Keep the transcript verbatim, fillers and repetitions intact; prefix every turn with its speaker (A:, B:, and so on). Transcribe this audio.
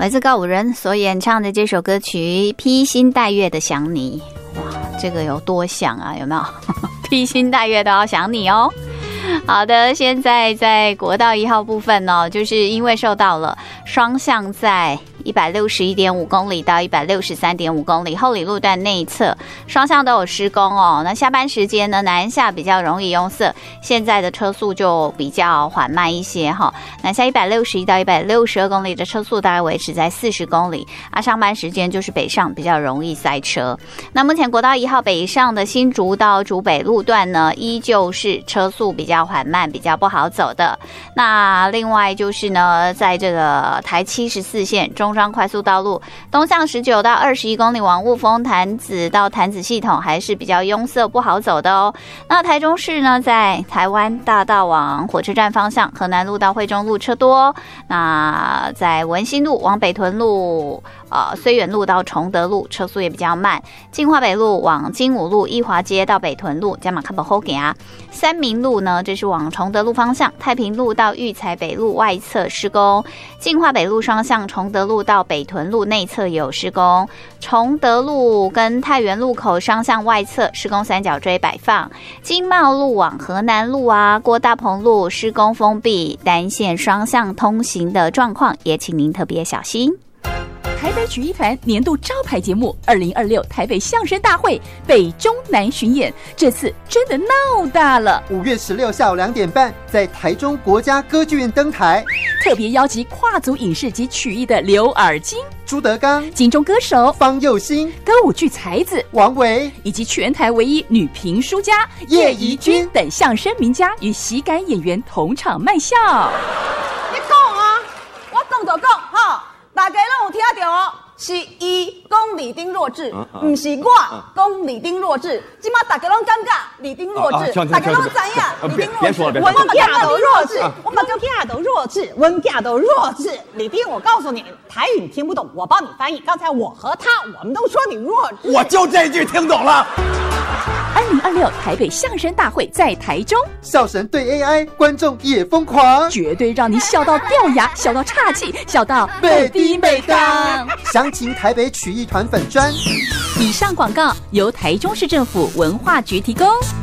A: 来自告五人所演唱的这首歌曲《披星戴月的想你》，哇，这个有多想啊？有没有？披星戴月都要想你哦。好的，现在在国道一号部分呢、哦，就是因为受到了双向在一百六十一点五公里到一百六十三点五公里后里路段内侧双向都有施工哦。那下班时间呢，南下比较容易拥塞，现在的车速就比较缓慢一些哈、哦。南下一百六十一到一百六十二公里的车速大概维持在四十公里啊。上班时间就是北上比较容易塞车。那目前国道一号北上的新竹到竹北路段呢，依旧是车速比较缓慢，比较不好走的。那另外就是呢，在这个台七十四线中中彰快速道路东向十九到二十一公里往雾峰潭子到潭子系统还是比较拥塞不好走的哦。那台中市呢，在台湾大道往火车站方向，河南路到惠中路车多。那在文心路往北屯路、呃绥远路到崇德路车速也比较慢。进化北路往金武路义华街到北屯路，加马卡本后给啊。三民路呢，这是往崇德路方向，太平路到育才北路外侧施工。进化北路双向崇德路到北屯路内侧也有施工，崇德路跟太原路口双向外侧施工三角锥摆放，经贸路往河南路啊、郭大鹏路施工封闭，单线双向通行的状况也请您特别小心。
B: 台北曲艺团年度招牌节目二零二六台北相声大会北中南巡演，这次真的闹大了。
C: 五月十六下午两点半，在台中国家歌剧院登台，
B: 特别邀集跨足影视及曲艺的刘尔金、
C: 朱德刚、
B: 金钟歌手
C: 方佑兴、
B: 歌舞剧才子
C: 王维，以
B: 及全台唯一女评书家叶怡君等相声名家与喜感演员同场卖笑。
D: 你讲啊，我讲就讲哈。大家拢有听到哦，是伊讲李丁弱智，不是我讲李丁弱智。今麦大家拢感觉李丁弱智，大家拢知影李丁弱智。
E: 我们囝都弱智，我们囝都弱智，我们囝都弱智。李丁，我告诉你，台语你听不懂，我帮你翻译。刚才我和他，我们都说你弱智。
F: 我就这句听懂了。
B: 二零二六台北相声大会在台中，
C: 笑神对 A I， 观众也疯狂，
B: 绝对让你笑到掉牙，笑到岔气，笑到
C: 美滴美当。详情台北曲艺团粉专。
B: 以上广告由台中市政府文化局提供。